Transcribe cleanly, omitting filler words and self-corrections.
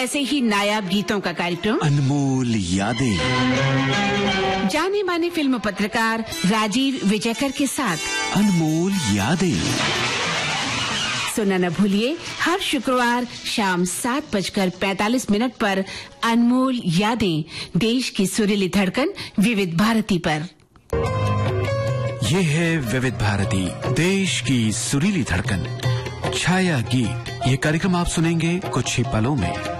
ऐसे ही नायाब गीतों का कार्यक्रम अनमोल यादें, जाने माने फिल्म पत्रकार राजीव विजयकर के साथ अनमोल यादें। सुनना न भूलिए हर शुक्रवार शाम 7:45 पर अनमोल यादें, देश की सुरीली धड़कन विविध भारती पर। ये है विविध भारती, देश की सुरीली धड़कन, छाया गीत। ये कार्यक्रम आप सुनेंगे कुछ ही पलों में।